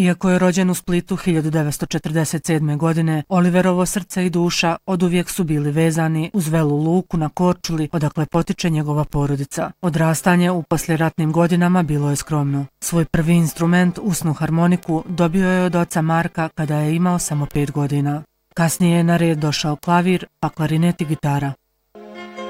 Iako je rođen u Splitu 1947. godine, Oliverovo srce i duša oduvijek su bili vezani uz Velu Luku na Korčuli, odakle potiče njegova porodica. Odrastanje u poslijeratnim godinama bilo je skromno. Svoj prvi instrument, usnu harmoniku, dobio je od oca Marka kada je imao samo 5 godina. Kasnije je na red došao klavir, pa klarinet i gitara.